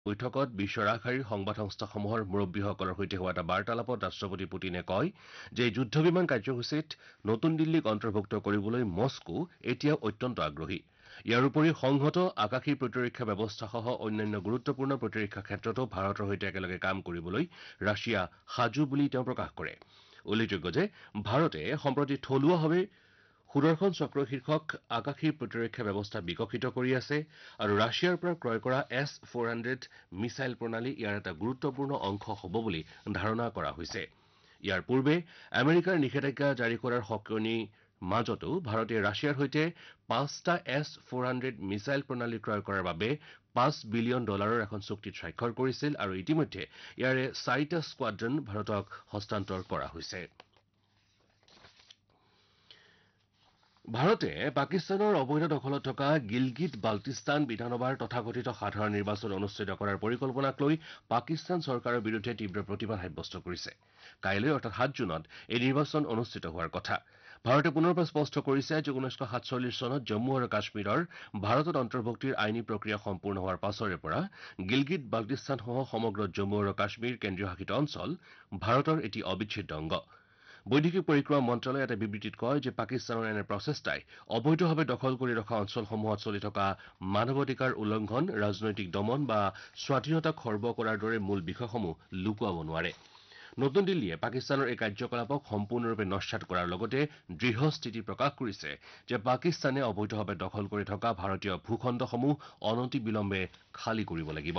বৈঠকত বিশ্বৰ আগশাৰীৰ সংবাদ সংস্থাসমূহৰ মুৰব্বীসকলৰ সৈতে হোৱা এটা বাৰ্তালাপত ৰাষ্ট্ৰপতি পুটিনে কয় যে এই যুদ্ধ বিমান কাৰ্যসূচীত নতুন দিল্লীক অন্তৰ্ভুক্ত কৰিবলৈ মস্কো এতিয়াও অত্যন্ত আগ্ৰহী। ইয়াৰ উপৰি সংহত আকাশী প্ৰতিৰক্ষা ব্যৱস্থাসহ অন্যান্য গুৰুত্বপূৰ্ণ প্ৰতিৰক্ষা ক্ষেত্ৰতো ভাৰতৰ সৈতে একেলগে কাম কৰিবলৈ ৰাছিয়া সাজু বুলি তেওঁ প্ৰকাশ কৰে। উল্লেখযোগ্য যে ভাৰতে সম্প্ৰতি থলুৱাভাৱে সুদৰ্শন চক্ৰ শীৰ্ষক আকাশী প্ৰতিৰক্ষা ব্যৱস্থা বিকশিত কৰি আছে আৰু ৰাছিয়াৰ পৰা ক্ৰয় কৰা S-400 মিছাইল প্ৰণালী ইয়াৰ এটা গুৰুত্বপূৰ্ণ অংশ হ'ব বুলি ধাৰণা কৰা হৈছে। ইয়াৰ পূৰ্বে আমেৰিকাৰ নিষেধাজ্ঞা জাৰি কৰাৰ সকিয়নিৰ মাজতো ভাৰতে ৰাছিয়াৰ সৈতে 5টা S-400 মিছাইল প্ৰণালী ক্ৰয় কৰাৰ বাবে $5 বিলিয়ন এখন চুক্তিত স্বাক্ষৰ কৰিছিল আৰু ইতিমধ্যে ইয়াৰে 4টা স্কোৱাড্ৰন ভাৰতক হস্তান্তৰ কৰা হৈছে। ভাৰতে পাকিস্তানৰ অবৈধ দখলত থকা গিলগিট বাল্টিস্তান বিধানসভাৰ তথাকথিত সাধাৰণ নিৰ্বাচন অনুষ্ঠিত কৰাৰ পৰিকল্পনাক লৈ পাকিস্তান চৰকাৰৰ বিৰুদ্ধে তীব্ৰ প্ৰতিবাদ সাব্যস্ত কৰিছে। কাইলৈ অৰ্থাৎ 7 জুনত এই নিৰ্বাচন অনুষ্ঠিত হোৱাৰ কথা। ভাৰতে পুনৰ পৰা স্পষ্ট কৰিছে যে 1947 চনত জম্মু আৰু কাশ্মীৰৰ ভাৰতত অন্তৰ্ভুক্তিৰ আইনী প্ৰক্ৰিয়া সম্পূৰ্ণ হোৱাৰ পাছৰে পৰা গিলগিট বাল্টিস্তানসহ সমগ্ৰ জম্মু আৰু কাশ্মীৰ কেন্দ্ৰীয় শাসিত অঞ্চল ভাৰতৰ এটি অবিচ্ছেদ্য অংগ। বৈদেশিক পৰিক্ৰমা মন্ত্ৰালয়ে এটা বিবৃতিত কয় যে পাকিস্তানৰ এনে প্ৰচেষ্টাই অবৈধভাৱে দখল কৰি ৰখা অঞ্চলসমূহত চলি থকা মানৱাধিকাৰ উলংঘন, ৰাজনৈতিক দমন বা স্বাধীনতা খৰ্ব কৰাৰ দৰে মূল বিষয়সমূহ লুকুৱাব নোৱাৰে। নতুন দিল্লীয়ে পাকিস্তানৰ এই কাৰ্যকলাপক সম্পূৰ্ণৰূপে নস্যাৎ কৰাৰ লগতে দৃঢ় স্থিতি প্ৰকাশ কৰিছে যে পাকিস্তানে অবৈধভাৱে দখল কৰি থকা ভাৰতীয় ভূখণ্ডসমূহ অনতিবিলম্বে খালী কৰিব লাগিব।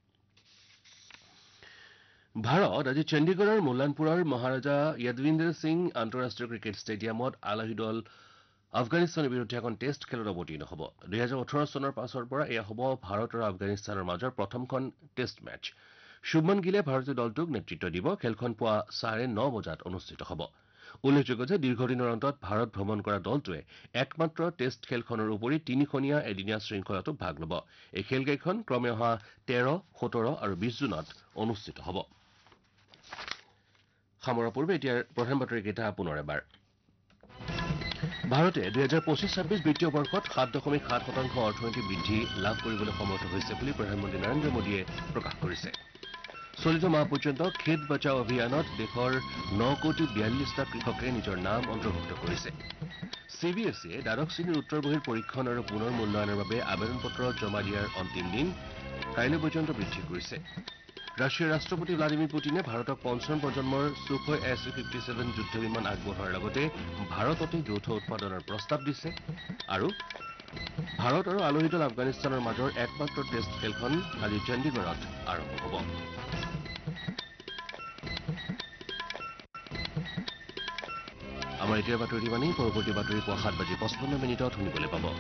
ভাৰত আজি চণ্ডীগড়ৰ মুল্লানপুৰৰ মহাৰাজা য়াদৱিন্দৰ সিং আন্তঃৰাষ্ট্ৰীয় ক্ৰিকেট ষ্টেডিয়ামত আলহী দল আফগানিস্তানৰ বিৰুদ্ধে এখন টেষ্ট খেলত অৱতীৰ্ণ হ'ব। 2018 চনৰ পাছৰ পৰা এয়া হ'ব ভাৰত আৰু আফগানিস্তানৰ মাজৰ প্ৰথমখন টেষ্ট মেচ। শুভমন গিলে ভাৰতীয় দলটোক নেতৃত্ব দিব। খেলখন পুৱা 9:30 বজাত অনুষ্ঠিত হ'ব। উল্লেখযোগ্য যে দীৰ্ঘদিনৰ অন্তত ভাৰত ভ্ৰমণ কৰা দলটোৱে একমাত্ৰ টেষ্ট খেলখনৰ উপৰি 3খনীয়া এদিনীয়া শৃংখলাতো ভাগ ল'ব। এই খেলকেইখন ক্ৰমে অহা 13, 17 আৰু 20 জুনত অনুষ্ঠিত হ'ব। সামৰাৰ পূৰ্বে এতিয়াৰ প্ৰধান বাতৰিকেইটা পুনৰ এবাৰ। ভাৰতে 2025-26 বিত্তীয় বৰ্ষত 7.7% অৰ্থনৈতিক বৃদ্ধি লাভ কৰিবলৈ সমৰ্থ হৈছে বুলি প্ৰধানমন্ত্ৰী নৰেন্দ্ৰ মোদীয়ে প্ৰকাশ কৰিছে। চলিত মাহ পৰ্যন্ত খেত বচাও অভিযানত দেশৰ 9,42 লাখ কৃষকে নিজৰ নাম অন্তৰ্ভুক্ত কৰিছে। CBSE দ্বাদশ শ্ৰেণীৰ উত্তৰ বহীৰ পৰীক্ষণ আৰু পুনৰ মূল্যায়নৰ বাবে আবেদন পত্ৰ জমা দিয়াৰ অন্তিম দিন কাইলৈ পৰ্যন্ত বৃদ্ধি কৰিছে। ৰাছিয়াৰ ৰাষ্ট্ৰপতি ভ্লাডিমিৰ পুটিনে ভাৰতক পঞ্চম প্ৰজন্মৰ সুখoi Su-57 যুদ্ধ বিমান আগবঢ়োৱাৰ লগতে ভাৰততে যৌথ উৎপাদনৰ প্ৰস্তাৱ দিছে। আৰু ভাৰত আৰু আলহী দল আফগানিস্তানৰ মাজৰ একমাত্ৰ টেষ্ট খেলখন আজি চণ্ডীগড়ত আৰম্ভ হ'ব। আমাৰ এতিয়াৰ বাতৰি ইমানেই। পৰৱৰ্তী বাতৰি পুৱা 7:55 শুনিবলৈ পাব।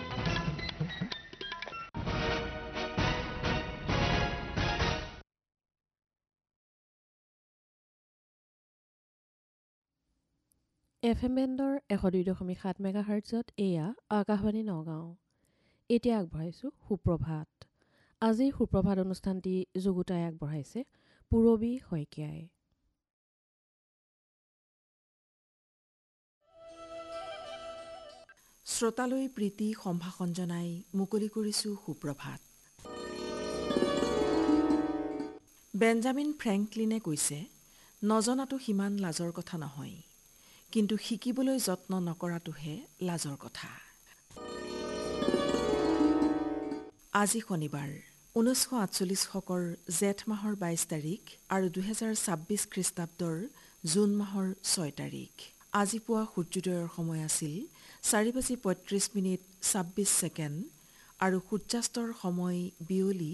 FM বেণ্ডৰ 102.7 মেগাহাৰ্টজত এয়া আকাশবাণী নগাঁও। এতিয়া আগবঢ়াইছোঁ সুপ্ৰভাত। আজিৰ সুপ্ৰভাত অনুষ্ঠানটি যুগুতাই আগবঢ়াইছে পূৰবী শইকীয়াই। শ্ৰোতালৈ প্ৰীতি সম্ভাষণ জনাই মুকলি কৰিছোঁ সুপ্ৰভাত। বেঞ্জামিন ফ্ৰেংকলিনে কৈছে, নজনাটো সিমান লাজৰ কথা নহয়, কিন্তু শিকিবলৈ যত্ন নকৰাটোহে লাজৰ কথা। আজি শনিবাৰ 1948 শকৰ জেঠ মাহৰ 22 তাৰিখ আৰু 2026 খ্ৰীষ্টাব্দৰ জুন মাহৰ 6 তাৰিখ। আজি পুৱা সূৰ্যোদয়ৰ সময় আছিল 4:35:26 আৰু সূৰ্যাস্তৰ সময় বিয়লি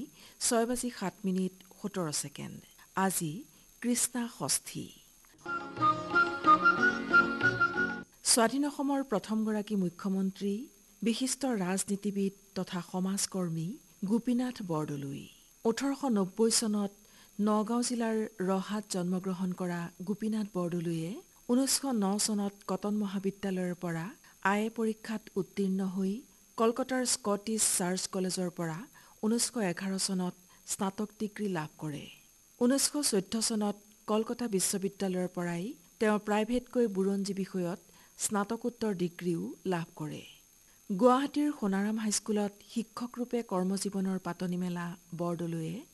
6:07:17। আজি কৃষ্ণা ষষ্ঠী। স্বাধীন অসমৰ প্ৰথমগৰাকী মুখ্যমন্ত্ৰী বিশিষ্ট ৰাজনীতিবিদ তথা সমাজকৰ্মী গোপীনাথ বৰদলৈ। 1890 চনত নগাঁও জিলাৰ ৰহাত জন্মগ্ৰহণ কৰা গোপীনাথ বৰদলৈয়ে 1909 চনত কটন মহাবিদ্যালয়ৰ পৰা IA পৰীক্ষাত উত্তীৰ্ণ হৈ কলকাতাৰ স্কটিছ চাৰ্চ কলেজৰ পৰা 1911 চনত স্নাতক ডিগ্ৰী লাভ কৰে। 1914 চনত কলকাতা বিশ্ববিদ্যালয়ৰ পৰাই তেওঁ প্ৰাইভেটকৈ বুৰঞ্জী বিষয়ত স্নাতকোত্তৰ ডিগ্ৰীও লাভ কৰে। গুৱাহাটীৰ সোণাৰাম হাইস্কুলত শিক্ষকৰূপে কৰ্মজীৱনৰ পাতনি মেলা বৰদলৈয়ে